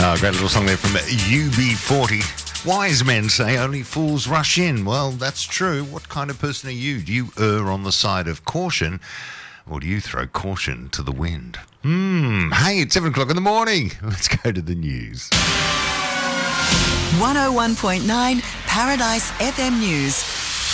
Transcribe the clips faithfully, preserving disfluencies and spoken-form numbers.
Oh, great little song there from U B forty. Wise men say only fools rush in. Well, that's true. What kind of person are you? Do you err on the side of caution, or do you throw caution to the wind? Hmm. Hey, it's seven o'clock in the morning. Let's go to the news. one oh one point nine Paradise F M News.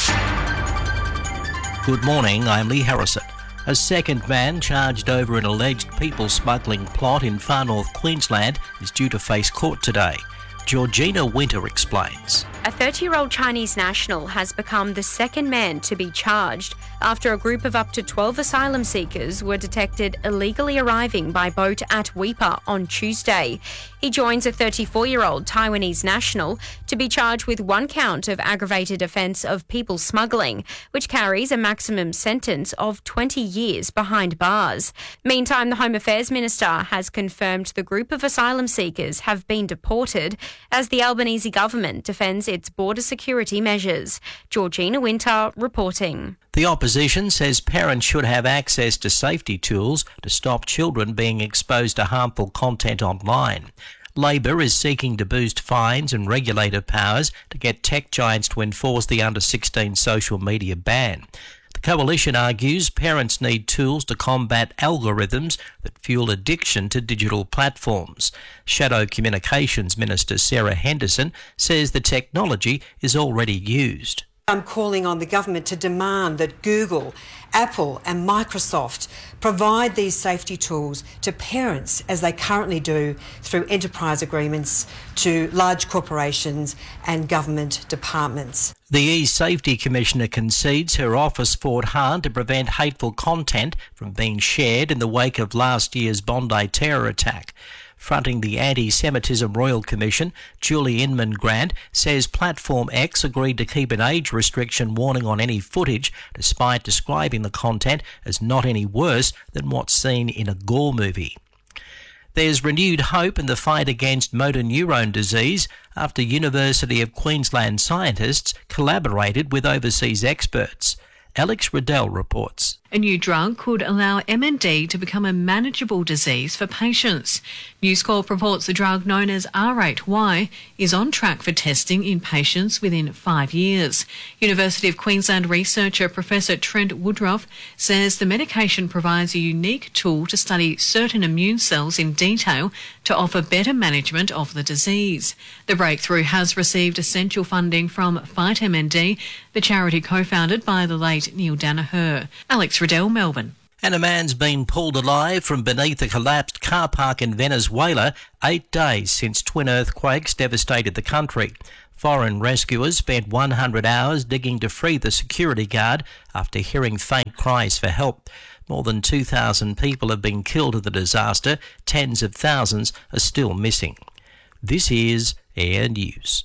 Good morning, I'm Lee Harrison. A second man charged over an alleged people smuggling plot in far north Queensland is due to face court today. Georgina Winter explains. A thirty-year-old Chinese national has become the second man to be charged after a group of up to twelve asylum seekers were detected illegally arriving by boat at Weipa on Tuesday. He joins a thirty-four-year-old Taiwanese national to be charged with one count of aggravated offence of people smuggling, which carries a maximum sentence of twenty years behind bars. Meantime, the Home Affairs Minister has confirmed the group of asylum seekers have been deported as the Albanese government defends its border security measures. Georgina Winter reporting. The opposition says parents should have access to safety tools to stop children being exposed to harmful content online. Labor is seeking to boost fines and regulator powers to get tech giants to enforce the under sixteen social media ban. The coalition argues parents need tools to combat algorithms that fuel addiction to digital platforms. Shadow Communications Minister Sarah Henderson says the technology is already used. I'm calling on the government to demand that Google, Apple and Microsoft provide these safety tools to parents as they currently do through enterprise agreements to large corporations and government departments. The E-Safety Commissioner concedes her office fought hard to prevent hateful content from being shared in the wake of last year's Bondi terror attack. Fronting the Anti-Semitism Royal Commission, Julie Inman-Grant says Platform X agreed to keep an age restriction warning on any footage, despite describing the content as not any worse than what's seen in a gore movie. There's renewed hope in the fight against motor neurone disease after University of Queensland scientists collaborated with overseas experts. Alex Riddell reports. A new drug could allow M N D to become a manageable disease for patients. News Corp reports the drug known as R eight Y is on track for testing in patients within five years. University of Queensland researcher Professor Trent Woodruff says the medication provides a unique tool to study certain immune cells in detail to offer better management of the disease. The breakthrough has received essential funding from Fight M N D, the charity co-founded by the late Neil Danaher. Alex Riddell, Melbourne. And a man's been pulled alive from beneath a collapsed car park in Venezuela eight days since twin earthquakes devastated the country. Foreign rescuers spent one hundred hours digging to free the security guard after hearing faint cries for help. More than two thousand people have been killed in the disaster. Tens of thousands are still missing. This is Air News.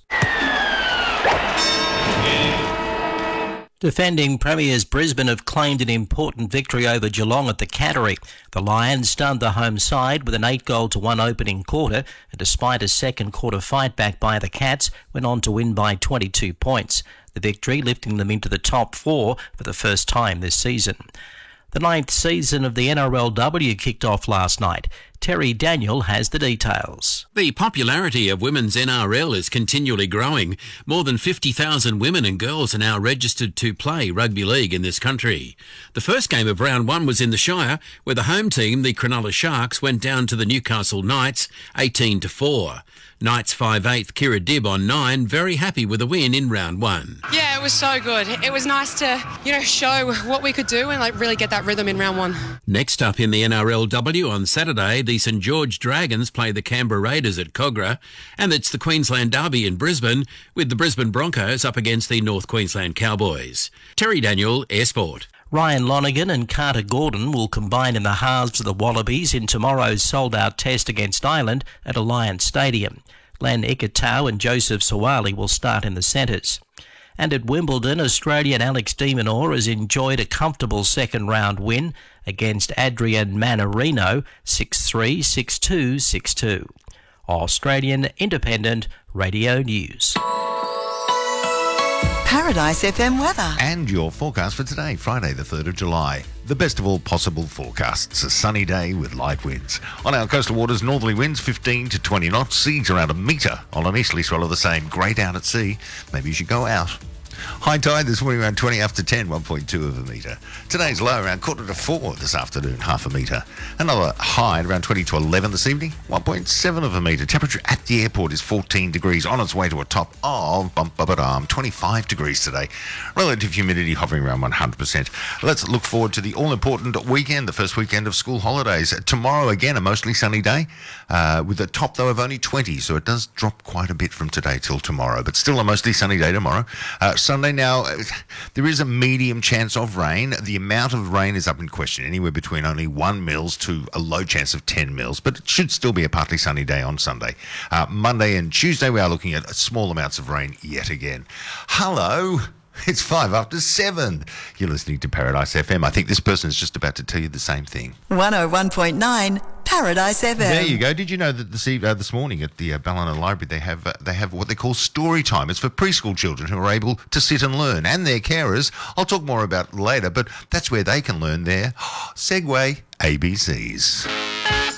Defending premiers Brisbane have claimed an important victory over Geelong at the Cattery. The Lions stunned the home side with an eight goal to one opening quarter, and despite a second quarter fight back by the Cats, went on to win by twenty-two points. The victory lifting them into the top four for the first time this season. The ninth season of the N R L W kicked off last night. Terry Daniel has the details. The popularity of women's N R L is continually growing. More than fifty thousand women and girls are now registered to play rugby league in this country. The first game of round one was in the Shire, where the home team, the Cronulla Sharks, went down to the Newcastle Knights eighteen to four. Knights five eighth Kira Dibb on nine, very happy with a win in round one. Yeah, it was so good. It was nice to, you know, show what we could do and like really get that rhythm in round one. Next up in the N R L W on Saturday, the St George Dragons play the Canberra Raiders at Kogarah, and it's the Queensland Derby in Brisbane, with the Brisbane Broncos up against the North Queensland Cowboys. Terry Daniel, Air Sport. Ryan Lonergan and Carter Gordon will combine in the halves of the Wallabies in tomorrow's sold-out test against Ireland at Alliance Stadium. Len Ikitau and Joseph Sawali will start in the centres. And at Wimbledon, Australian Alex de Minaur has enjoyed a comfortable second-round win against Adrian Manarino, six three, six two, six two. Australian Independent Radio News. Paradise F M weather. And your forecast for today, Friday the third of July. The best of all possible forecasts. A sunny day with light winds. On our coastal waters, northerly winds fifteen to twenty knots. Seas around a metre. On an easterly swell of the same. Great out at sea. Maybe you should go out. High tide this morning around twenty after ten, one point two of a metre. Today's low around quarter to four this afternoon, half a metre. Another high around twenty to eleven this evening, one point seven of a metre. Temperature at the airport is fourteen degrees, on its way to a top of bump bum bum twenty-five degrees today. Relative humidity hovering around one hundred percent. Let's look forward to the all-important weekend, the first weekend of school holidays. Tomorrow again a mostly sunny day, uh, with a top though of only twenty, so it does drop quite a bit from today till tomorrow, but still a mostly sunny day tomorrow. Uh, Sunday now, there is a medium chance of rain. The amount of rain is up in question, anywhere between only one mils to a low chance of ten mils, but it should still be a partly sunny day on Sunday. Uh, Monday and Tuesday, we are looking at small amounts of rain yet again. Hello. It's five after seven. You're listening to Paradise F M. I think this person is just about to tell you the same thing. one oh one point nine Paradise F M. There you go. Did you know that this eve- uh, this morning at the uh, Ballina Library they have uh, they have what they call story time? It's for preschool children who are able to sit and learn, and their carers. I'll talk more about it later, but that's where they can learn their Segway A B Cs.